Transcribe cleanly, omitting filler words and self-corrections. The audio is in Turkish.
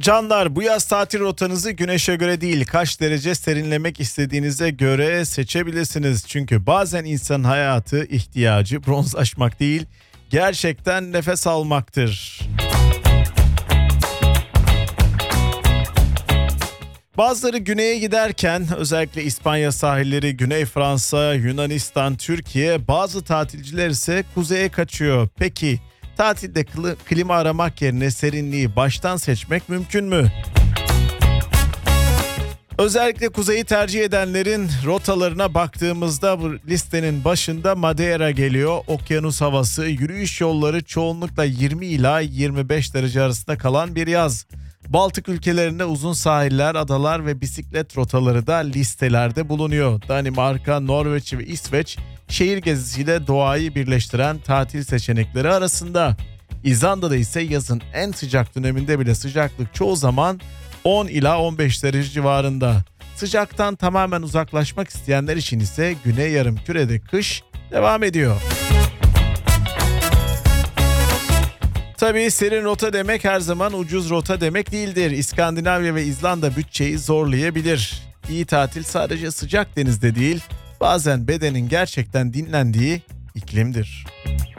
Canlar, bu yaz tatil rotanızı güneşe göre değil, kaç derece serinlemek istediğinize göre seçebilirsiniz. Çünkü bazen insanın hayatı ihtiyacı bronzlaşmak değil, gerçekten nefes almaktır. Bazıları güneye giderken, özellikle İspanya sahilleri, Güney Fransa, Yunanistan, Türkiye, bazı tatilciler ise kuzeye kaçıyor. Peki tatilde klima aramak yerine serinliği baştan seçmek mümkün mü? Özellikle kuzeyi tercih edenlerin rotalarına baktığımızda bu listenin başında Madeira geliyor. Okyanus havası, yürüyüş yolları, çoğunlukla 20 ila 25 derece arasında kalan bir yaz. Baltık ülkelerinde uzun sahiller, adalar ve bisiklet rotaları da listelerde bulunuyor. Danimarka, Norveç ve İsveç şehir gezisiyle doğayı birleştiren tatil seçenekleri arasında. İzlanda'da ise yazın en sıcak döneminde bile sıcaklık çoğu zaman 10 ila 15 derece civarında. Sıcaktan tamamen uzaklaşmak isteyenler için ise Güney Yarımküre'de kış devam ediyor. Tabii serin rota demek her zaman ucuz rota demek değildir. İskandinavya ve İzlanda bütçeyi zorlayabilir. İyi tatil sadece sıcak denizde değil, bazen bedenin gerçekten dinlendiği iklimdir.